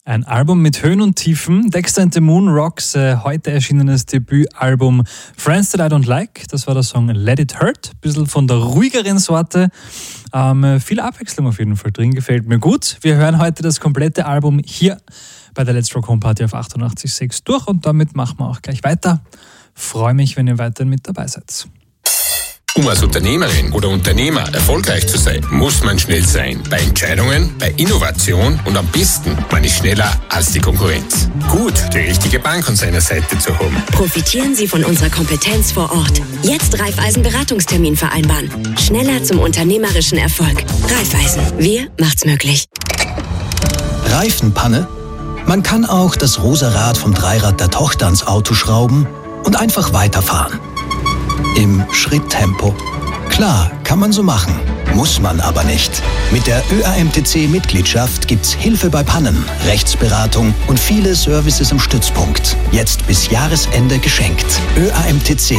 Ein Album mit Höhen und Tiefen. Dexter and the Moon Rocks, heute erschienenes Debütalbum Friends That I Don't Like. Das war der Song Let It Hurt. Ein bisschen von der ruhigeren Sorte. Viel Abwechslung auf jeden Fall drin, gefällt mir gut. Wir hören heute das komplette Album hier bei der Let's Rock Home Party auf 88.6 durch und damit machen wir auch gleich weiter. Freue mich, wenn ihr weiterhin mit dabei seid. Um als Unternehmerin oder Unternehmer erfolgreich zu sein, muss man schnell sein. Bei Entscheidungen, bei Innovation und am besten, man ist schneller als die Konkurrenz. Gut, die richtige Bank an seiner Seite zu haben. Profitieren Sie von unserer Kompetenz vor Ort. Jetzt Raiffeisen Beratungstermin vereinbaren. Schneller zum unternehmerischen Erfolg. Raiffeisen, wir macht's möglich. Reifenpanne? Man kann auch das rosa Rad vom Dreirad der Tochter ans Auto schrauben und einfach weiterfahren. Im Schritttempo. Klar, kann man so machen. Muss man aber nicht. Mit der ÖAMTC-Mitgliedschaft gibt's Hilfe bei Pannen, Rechtsberatung und viele Services im Stützpunkt. Jetzt bis Jahresende geschenkt. ÖAMTC.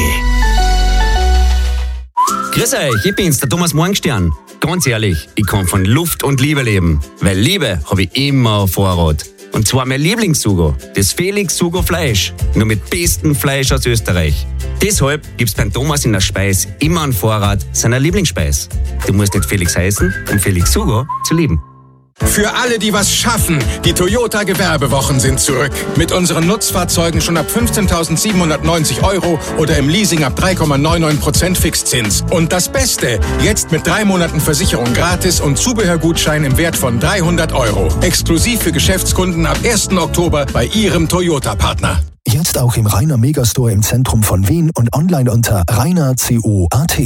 Grüß euch, ich bin's, der Thomas Morgenstern. Ganz ehrlich, ich kann von Luft und Liebe leben. Weil Liebe habe ich immer auf Vorrat. Und zwar mein Lieblingssugo, das Felix Sugo Fleisch. Nur mit bestem Fleisch aus Österreich. Deshalb gibt's beim Thomas in der Speis immer einen Vorrat seiner Lieblingsspeis. Du musst nicht Felix heißen, um Felix Sugo zu lieben. Für alle, die was schaffen, die Toyota Gewerbewochen sind zurück. Mit unseren Nutzfahrzeugen schon ab 15.790 € oder im Leasing ab 3,99% Fixzins. Und das Beste, jetzt mit 3 Monaten Versicherung gratis und Zubehörgutschein im Wert von 300 €. Exklusiv für Geschäftskunden ab 1. Oktober bei Ihrem Toyota-Partner. Jetzt auch im Rainer Megastore im Zentrum von Wien und online unter rainer.co.at.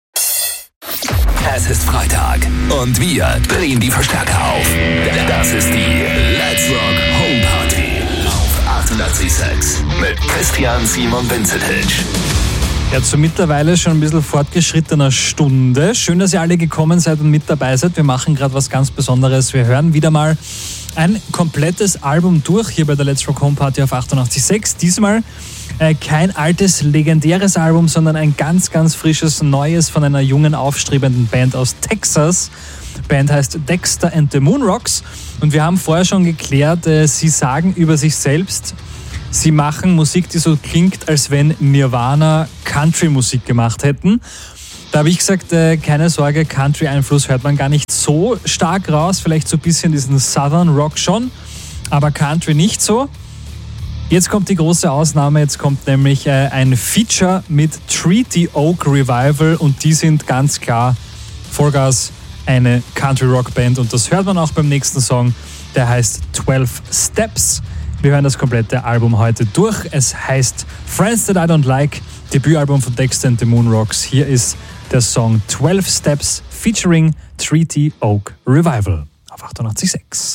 Es ist Freitag und wir drehen die Verstärker auf. Das ist die Let's Rock Home Party auf 88.6 mit Christian Simon Vincetic. Ja, zu mittlerweile schon ein bisschen fortgeschrittener Stunde. Schön, dass ihr alle gekommen seid und mit dabei seid. Wir machen gerade was ganz Besonderes. Wir hören wieder mal ein komplettes Album durch hier bei der Let's Rock Home Party auf 88.6. Diesmal kein altes, legendäres Album, sondern ein ganz, ganz frisches, neues von einer jungen, aufstrebenden Band aus Texas. Die Band heißt Dexter and the Moon Rocks. Und wir haben vorher schon geklärt, sie sagen über sich selbst, sie machen Musik, die so klingt, als wenn Nirvana Country-Musik gemacht hätten. Da habe ich gesagt, keine Sorge, Country-Einfluss hört man gar nicht so stark raus. Vielleicht so ein bisschen diesen Southern Rock schon, aber Country nicht so. Jetzt kommt die große Ausnahme, jetzt kommt nämlich ein Feature mit Treaty Oak Revival und die sind ganz klar Vollgas eine Country-Rock-Band und das hört man auch beim nächsten Song, der heißt 12 Steps. Wir hören das komplette Album heute durch. Es heißt Friends That I Don't Like, Debütalbum von Dexter and the Moon Rocks. Hier ist der Song 12 Steps featuring Treaty Oak Revival auf 88.6.